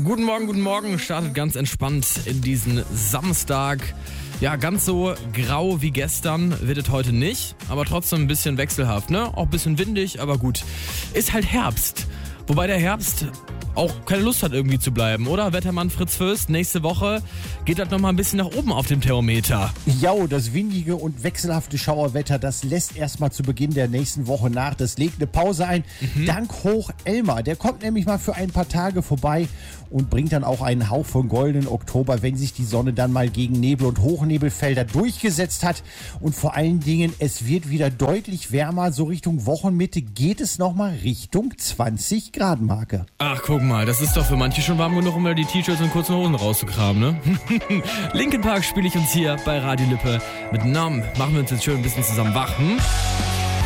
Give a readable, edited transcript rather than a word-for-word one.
Guten Morgen. Startet ganz entspannt in diesen Samstag. Ja, ganz so grau wie gestern wird es heute nicht, aber trotzdem ein bisschen wechselhaft, ne? Auch ein bisschen windig, aber gut. Ist halt Herbst. Wobei der Herbst auch keine Lust hat irgendwie zu bleiben, oder? Wettermann Fritz Fürst, nächste Woche geht das nochmal ein bisschen nach oben auf dem Thermometer. Ja, das windige und wechselhafte Schauerwetter, das lässt erstmal zu Beginn der nächsten Woche nach. Das legt eine Pause ein. Dank Hoch Elmar. Der kommt nämlich mal für ein paar Tage vorbei und bringt dann auch einen Hauch von goldenen Oktober, wenn sich die Sonne dann mal gegen Nebel- und Hochnebelfelder durchgesetzt hat. Und vor allen Dingen, es wird wieder deutlich wärmer. So Richtung Wochenmitte geht es nochmal Richtung 20 Grad Marke. Ach, guck mal, das ist doch für manche schon warm genug, um da die T-Shirts und kurzen Hosen rauszukramen, ne? Linkin Park spiele ich uns hier bei Radio Lippe mit Nom. Machen wir uns jetzt schön ein bisschen zusammen wach,